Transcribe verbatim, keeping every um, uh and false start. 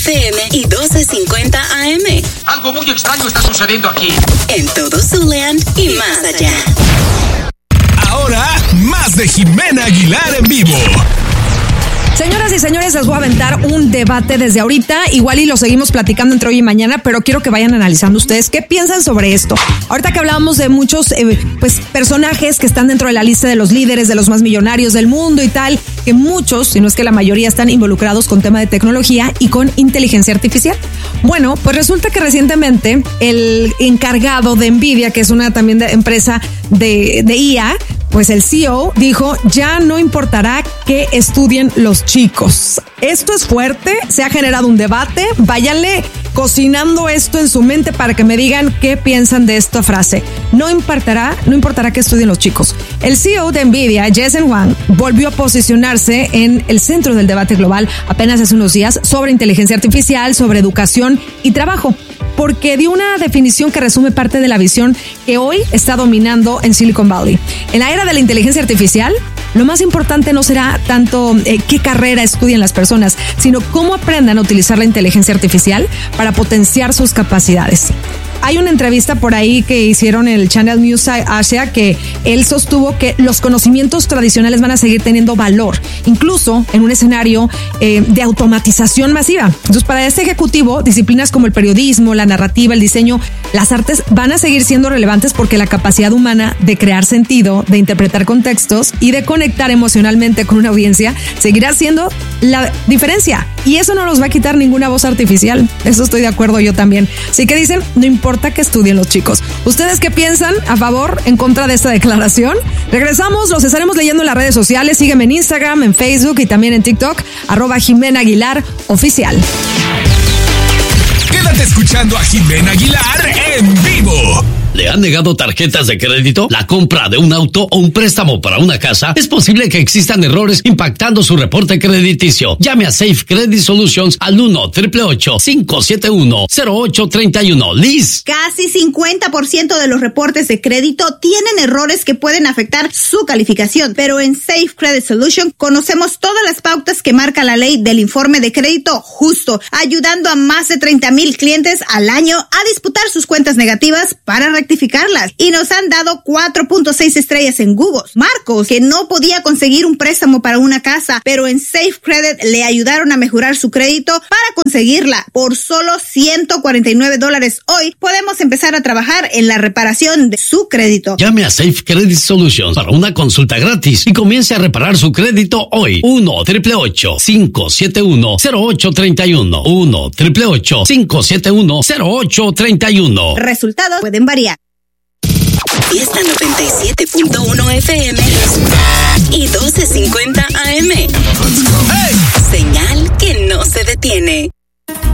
F M y doce cincuenta A M. Algo muy extraño está sucediendo aquí. En todo Zulian y más allá. Ahora, más de Jimena Aguilar en vivo. Señoras y señores, les voy a aventar un debate desde ahorita. Igual y lo seguimos platicando entre hoy y mañana, pero quiero que vayan analizando ustedes qué piensan sobre esto. Ahorita que hablábamos de muchos eh, pues personajes que están dentro de la lista de los líderes, de los más millonarios del mundo y tal, que muchos, si no es que la mayoría, están involucrados con tema de tecnología y con inteligencia artificial. Bueno, pues resulta que recientemente el encargado de Nvidia, que es una también de empresa de, de I A, pues el C E O dijo, ya no importará que estudien los chicos. Esto es fuerte, se ha generado un debate, váyanle cocinando esto en su mente para que me digan qué piensan de esta frase. No importará, no importará que estudien los chicos. El C E O de Nvidia, Jensen Huang, volvió a posicionarse en el centro del debate global apenas hace unos días sobre inteligencia artificial, sobre educación y trabajo, porque dio una definición que resume parte de la visión que hoy está dominando en Silicon Valley. En la era de la inteligencia artificial, lo más importante no será tanto eh, qué carrera estudian las personas, sino cómo aprendan a utilizar la inteligencia artificial para potenciar sus capacidades. Hay una entrevista por ahí que hicieron en el Channel News Asia que él sostuvo que los conocimientos tradicionales van a seguir teniendo valor, incluso en un escenario eh, de automatización masiva. Entonces, para este ejecutivo, disciplinas como el periodismo, la narrativa, el diseño, las artes van a seguir siendo relevantes porque la capacidad humana de crear sentido, de interpretar contextos y de conectar emocionalmente con una audiencia seguirá siendo la diferencia. Y eso no nos va a quitar ninguna voz artificial. Eso estoy de acuerdo yo también. Así que dicen, no importa que estudien los chicos. ¿Ustedes qué piensan? ¿A favor? ¿En contra de esta declaración? Regresamos, los estaremos leyendo en las redes sociales. Sígueme en Instagram, en Facebook y también en TikTok, arroba Jimena Aguilar Oficial. Quédate escuchando a Jimena Aguilar en vivo. ¿Le han negado tarjetas de crédito? ¿La compra de un auto o un préstamo para una casa? Es posible que existan errores impactando su reporte crediticio. Llame a Safe Credit Solutions al uno, ocho ocho ocho, cinco siete uno, cero ocho tres uno. Liz. Casi cincuenta por ciento de los reportes de crédito tienen errores que pueden afectar su calificación, pero en Safe Credit Solutions conocemos todas las pautas que marca la ley del informe de crédito justo, ayudando a más de treinta mil clientes al año a disputar sus cuentas negativas para rectificarlas, y nos han dado cuatro punto seis estrellas en Google. Marcos, que no podía conseguir un préstamo para una casa, pero en Safe Credit le ayudaron a mejorar su crédito para conseguirla. Por solo ciento cuarenta y nueve dólares hoy podemos empezar a trabajar en la reparación de su crédito. Llame a Safe Credit Solutions para una consulta gratis y comience a reparar su crédito hoy. uno, ocho ocho ocho, cinco siete uno, cero ocho tres uno. uno, ocho ocho ocho, cinco siete uno, cero ocho tres uno. Resultados pueden variar. Fiesta noventa y siete punto uno F M y doce cincuenta A M.